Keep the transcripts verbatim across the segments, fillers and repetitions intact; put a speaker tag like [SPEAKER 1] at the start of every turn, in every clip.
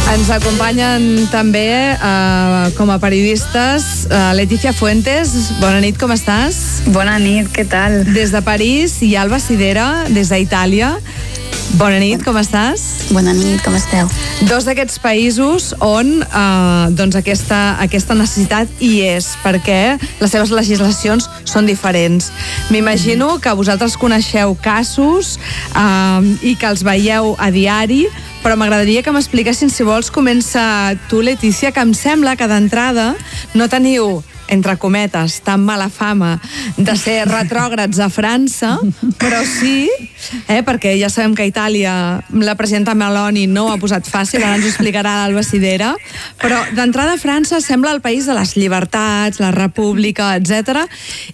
[SPEAKER 1] Ens acompanyen també eh, com a periodistes eh, Letícia Fuentes. Bona nit, com estàs?
[SPEAKER 2] Bona nit, què tal?
[SPEAKER 1] Des de París, i Alba Sidera, des d'Itàlia. Bona nit, com estàs?
[SPEAKER 3] Bona nit, com esteu?
[SPEAKER 1] Dos d'aquests països on eh, doncs aquesta, aquesta necessitat hi és, perquè les seves legislacions són diferents. M'imagino que vosaltres coneixeu casos eh, i que els veieu a diari, però m'agradaria que m'expliquessin, si vols, comença tu, Letícia, que em sembla que d'entrada no teniu, entre cometes, tan mala fama de ser retrògrads a França, però sí, eh, perquè ja sabem que a Itàlia la presidenta Meloni no ho ha posat fàcil, ara ens ho explicarà l'Alba Sidera, però d'entrada França sembla el país de les llibertats, la república, etcètera,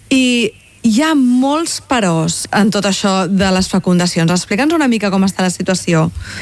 [SPEAKER 1] i hi ha molts peròs en tot això de les fecundacions. Explica'ns una mica com està la situació.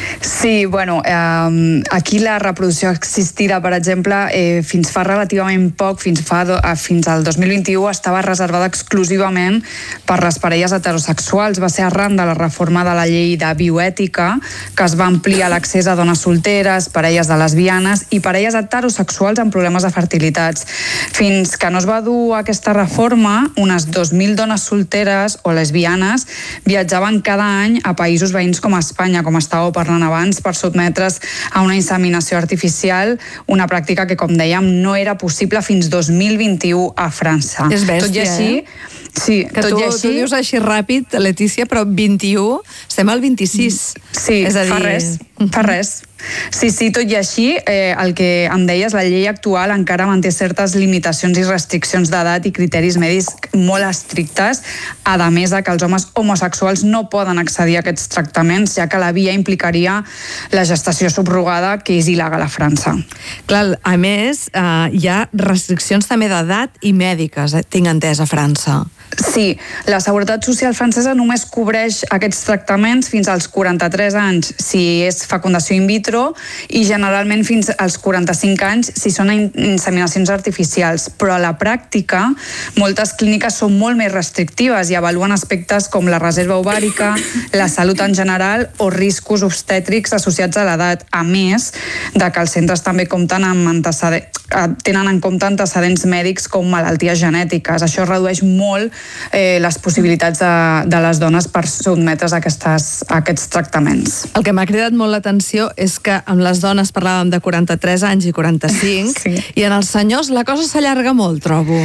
[SPEAKER 2] Sí, bueno, eh, aquí la reproducció assistida, per exemple, eh, fins fa relativament poc, fins, fa do, eh, fins al dos mil vint-i-u, estava reservada exclusivament per les parelles heterosexuals. Va ser arran de la reforma de la llei de bioètica, que es va ampliar l'accés a dones solteres, parelles de lesbianes i parelles heterosexuals amb problemes de fertilitats. Fins que no es va dur aquesta reforma, unes dos mil dones solteres o lesbianes viatjaven cada any a països veïns com a Espanya, com estàveu parlant abans, per sotmetre's a una inseminació artificial, una pràctica que, com dèiem, no era possible fins dos mil vint-i-u a França.
[SPEAKER 1] És bèstia,
[SPEAKER 2] tot i així,
[SPEAKER 1] eh?
[SPEAKER 2] Sí,
[SPEAKER 1] que
[SPEAKER 2] tot
[SPEAKER 1] tu,
[SPEAKER 2] i així...
[SPEAKER 1] tu dius així ràpid, Letícia, però vint-i-u, estem al vint-i-sis.
[SPEAKER 2] Sí,
[SPEAKER 1] és a dir...
[SPEAKER 2] fa res, fa res. Sí, sí, tot i així, eh, el que em deies, la llei actual encara manté certes limitacions i restriccions d'edat i criteris medis molt estrictes, a més de que els homes homosexuals no poden accedir a aquests tractaments, ja que la via implicaria la gestació subrogada, que és il·legal a França.
[SPEAKER 1] Clar, a més, eh, hi ha restriccions també d'edat i mèdiques, eh, tinc entès, a França.
[SPEAKER 2] Sí, la Seguretat Social francesa només cobreix aquests tractaments fins als quaranta-tres anys si és fecundació in vitro i generalment fins als quaranta-cinc anys si són inseminacions artificials, però a la pràctica moltes clíniques són molt més restrictives i avaluen aspectes com la reserva ovàrica, la salut en general o riscos obstètrics associats a l'edat, a més de que els centres també compten amb antecedents, tenen en compte antecedents mèdics com malalties genètiques. Això redueix molt eh, les possibilitats de, de les dones per sotmetre's a, aquestes, a aquests tractaments.
[SPEAKER 1] El que m'ha cridat molt l'atenció és que amb les dones parlàvem de quaranta-tres anys i quaranta-cinc, sí. I en els senyors la cosa s'allarga molt, trobo.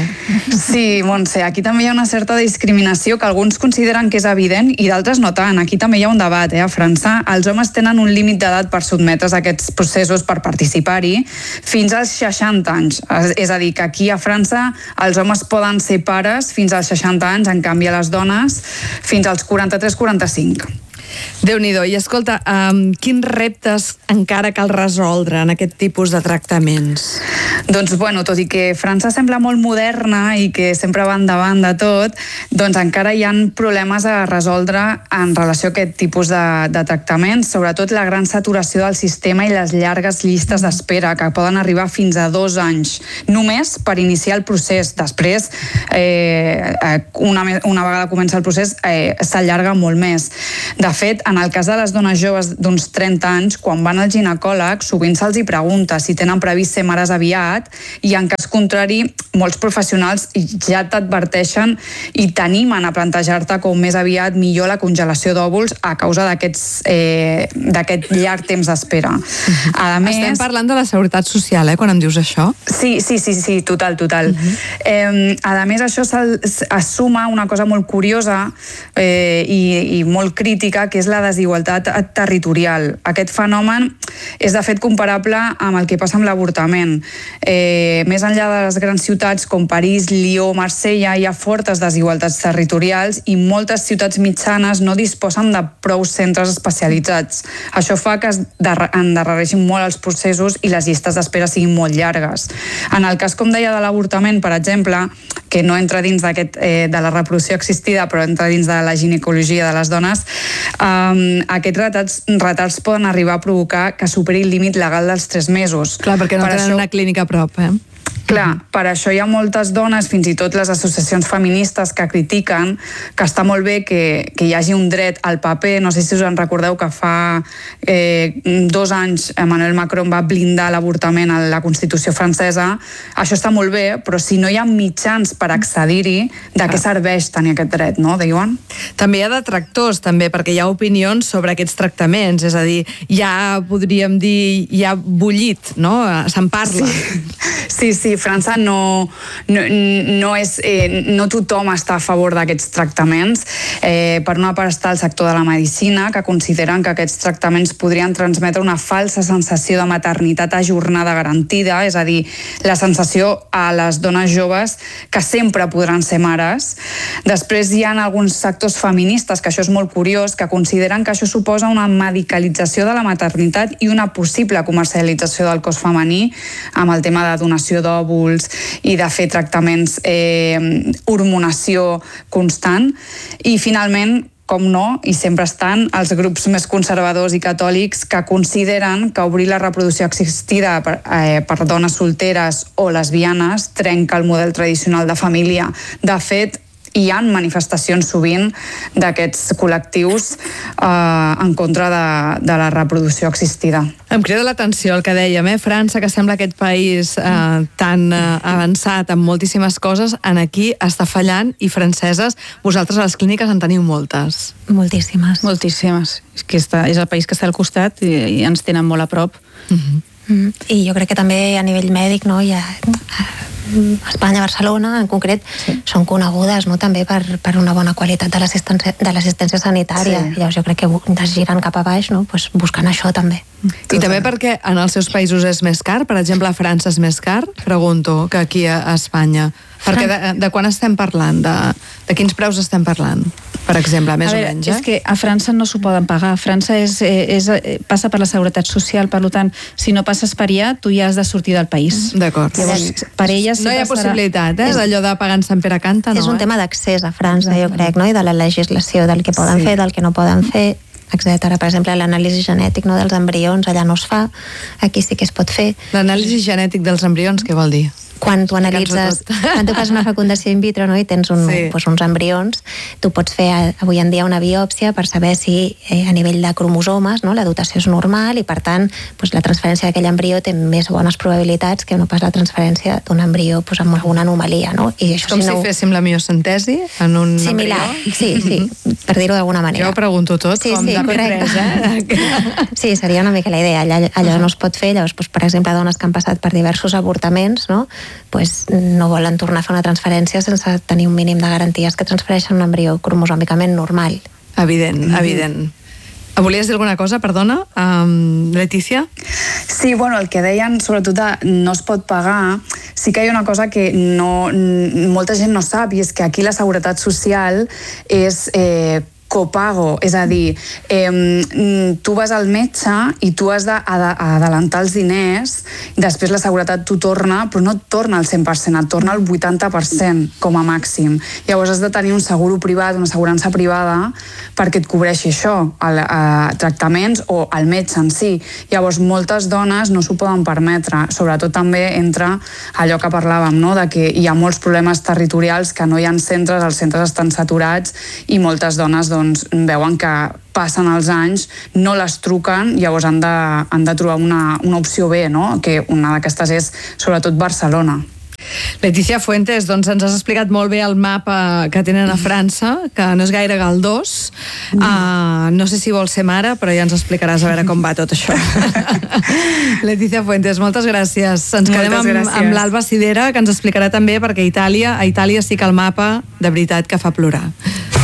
[SPEAKER 2] Sí, Montse, aquí també hi ha una certa discriminació que alguns consideren que és evident i d'altres no tant. Aquí també hi ha un debat, eh? A França els homes tenen un límit d'edat per sotmetre's a aquests processos, per participar-hi, fins als seixanta anys. És a dir, que aquí a França els homes poden ser pares fins als seixanta anys, en canvi a les dones fins als quaranta-tres quaranta-cinc.
[SPEAKER 1] Déu-n'hi-do. I escolta, um, quins reptes encara cal resoldre en aquest tipus de tractaments?
[SPEAKER 2] Doncs, bueno, tot i que França sembla molt moderna i que sempre va endavant de tot, doncs encara hi ha problemes a resoldre en relació a aquest tipus de, de tractaments, sobretot la gran saturació del sistema i les llargues llistes d'espera, que poden arribar fins a dos anys, només per iniciar el procés. Després, eh, una, una vegada comença el procés, eh, s'allarga molt més. De fet, en el cas de les dones joves d'uns trenta anys, quan van al ginecòleg, sovint se'ls hi pregunta si tenen previst ser mares aviat i, en cas contrari, molts professionals ja t'adverteixen i t'animen a plantejar-te com més aviat millor la congelació d'òvuls a causa d'aquests eh, d'aquest llarg temps d'espera. A més...
[SPEAKER 1] Estem parlant de la Seguretat Social, eh, quan em dius això?
[SPEAKER 2] Sí, sí, sí, sí, total, total. Uh-huh. eh, a més, això es suma una cosa molt curiosa eh, i, i molt crítica, que és la desigualtat territorial. Aquest fenomen és de fet comparable amb el que passa amb l'avortament. Eh, més enllà de les grans ciutats com París, Lió, Marsella, hi ha fortes desigualtats territorials i moltes ciutats mitjanes no disposen de prou centres especialitzats. Això fa que es endarrereixin molt els processos i les llistes d'espera siguin molt llargues. En el cas, com deia, de l'avortament, per exemple, que no entra dins d'aquest, eh, de la reproducció assistida, però entra dins de la ginecologia de les dones, um, aquests retards, retards poden arribar a provocar que superi el límit legal dels tres mesos.
[SPEAKER 1] Clar, perquè no
[SPEAKER 2] per
[SPEAKER 1] tenen
[SPEAKER 2] això...
[SPEAKER 1] una clínica a prop, eh?
[SPEAKER 2] Clar, per això hi ha moltes dones, fins i tot les associacions feministes, que critiquen que està molt bé que, que hi hagi un dret al paper. No sé si us en recordeu que fa eh, dos anys Emmanuel Macron va blindar l'avortament a la Constitució francesa. Això està molt bé, però si no hi ha mitjans per accedir-hi, de què serveix tenir aquest dret, no, diuen?
[SPEAKER 1] També hi ha detractors, també, perquè hi ha opinions sobre aquests tractaments, és a dir, ja podríem dir, ja bullit, no? Se'n parla.
[SPEAKER 2] Sí, sí, sí. França no, no, no és... Eh, no tothom està a favor d'aquests tractaments. Eh, per una part està el sector de la medicina, que consideren que aquests tractaments podrien transmetre una falsa sensació de maternitat ajornada garantida, és a dir, la sensació a les dones joves que sempre podran ser mares. Després hi ha alguns sectors feministes, que això és molt curiós, que consideren que això suposa una medicalització de la maternitat i una possible comercialització del cos femení amb el tema de donació d'òvuls i de fer tractaments eh, hormonació constant. I finalment, com no, i sempre estan els grups més conservadors i catòlics que consideren que obrir la reproducció assistida per, eh, per dones solteres o lesbianes trenca el model tradicional de família. De fet, hi ha manifestacions sovint d'aquests col·lectius eh, en contra de, de la reproducció assistida.
[SPEAKER 1] Em crida l'atenció el que dèiem, eh? França, que sembla aquest país eh, tan eh, avançat en moltíssimes coses, en aquí està fallant, i franceses, vosaltres a les clíniques en teniu moltes.
[SPEAKER 3] Moltíssimes.
[SPEAKER 4] Moltíssimes. És que està, és el país que està al costat i, i ens tenen molt a prop.
[SPEAKER 1] Uh-huh.
[SPEAKER 3] Mm, I jo crec que també a nivell mèdic, no, hi ha... Espanya, Barcelona, en concret, sí. són conegudes, no, també per, per una bona qualitat de l'assistència de l'assistència sanitària. Sí. I llavors jo crec que es giren cap a baix, no, pues buscant això també.
[SPEAKER 1] I també perquè en els seus països és més car, per exemple a França és més car, pregunto, que aquí a Espanya. Perquè de, de quan estem parlant? De, de quins preus estem parlant? Per exemple, més
[SPEAKER 4] veure,
[SPEAKER 1] o menys. Eh?
[SPEAKER 4] És que a França no s'ho poden pagar. França és, és, passa per la seguretat social, per tant, si no passes per allà, tu ja has de sortir del país.
[SPEAKER 1] D'acord.
[SPEAKER 4] Llavors, per elles...
[SPEAKER 1] No hi ha possibilitat, eh? D'allò de pagar en Sant Pere Canta, no?
[SPEAKER 3] És un
[SPEAKER 1] eh?
[SPEAKER 3] tema d'accés a França, jo crec, no? I de la legislació, del que poden sí. fer, del que no poden fer, etcètera. Per exemple, l'anàlisi genètic, no, dels embrions allà no es fa, aquí sí que es pot fer.
[SPEAKER 1] L'anàlisi genètic dels embrions, què vol dir?
[SPEAKER 3] Quan tu analitzes, quan tu fas una fecundació in vitro, no, i tens un, sí. pues, uns embrions, tu pots fer avui en dia una biòpsia per saber si eh, a nivell de cromosomes, no, la dotació és normal i per tant pues, la transferència d'aquell embrió té més bones probabilitats que no pas la transferència d'un embrió pues, amb alguna anomalia. No? I això,
[SPEAKER 1] Com
[SPEAKER 3] si,
[SPEAKER 1] si
[SPEAKER 3] no...
[SPEAKER 1] féssim la miocentesi en un
[SPEAKER 3] Similar,
[SPEAKER 1] embrió?
[SPEAKER 3] sí, sí, per dir-ho d'alguna manera.
[SPEAKER 1] Jo ho pregunto tot,
[SPEAKER 3] sí,
[SPEAKER 1] com
[SPEAKER 3] sí,
[SPEAKER 1] de P tres, eh?
[SPEAKER 3] Sí, seria una mica la idea. Allò, allò no es pot fer, llavors, pues, per exemple, dones que han passat per diversos avortaments, no? Pues, no volen tornar a fer una transferència sense tenir un mínim de garanties que transfereixen un embrió cromosòmicament normal.
[SPEAKER 1] Evident, mm. evident. Volies dir alguna cosa, perdona, um, Letícia?
[SPEAKER 2] Sí, bueno, el que deien, sobretot de no es pot pagar, sí que hi ha una cosa que no, molta gent no sap, i és que aquí la seguretat social és... Eh, copago, és a dir, eh, tu vas al metge i tu has d'adelantar els diners, després la seguretat t'ho torna, però no et torna al cent per cent, et torna al vuitanta per cent com a màxim. Llavors has de tenir un seguro privat, una assegurança privada, perquè et cobreixi això, el, eh, tractaments o el metge en si. Llavors moltes dones no s'ho poden permetre, sobretot també entre allò que parlàvem, no? De que hi ha molts problemes territorials, que no hi ha centres, els centres estan saturats i moltes dones doncs, doncs veuen que passen els anys, no les truquen, llavors han de, han de trobar una, una opció B, no? Que una d'aquestes és sobretot Barcelona.
[SPEAKER 1] Letícia Fuentes, doncs ens has explicat molt bé el mapa que tenen a França, que no és gaire galdós. Uh, no sé si vols ser mare, però ja ens explicaràs a veure com va tot això. Letícia Fuentes, moltes gràcies. Ens quedem amb, amb l'Alba Sidera, que ens explicarà també, perquè a Itàlia, a Itàlia sí que el mapa, de veritat, que fa plorar.